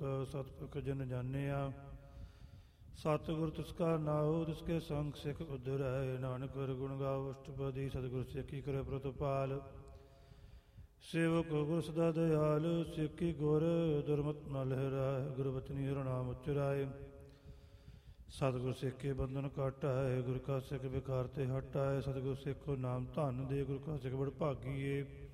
सतपुरख जन जानिया। सतगुर तिसका नाओ तिसके संग सिख उद्धरै। नानक हर गुण गाओ अष्टपदी सतगुर सिखी करे प्रतिपाल। सेवक गुर सदा दयाल सिखी गुर दुर्मत न लहराए। गुरबचनी हर नाम उच्चराए। सतगुर सिख के बंधन काटा है। गुर का सिख बेकार ते हटा है। सतगुर सिख को नाम धन दे। गुर का सिख बड़ भागीए।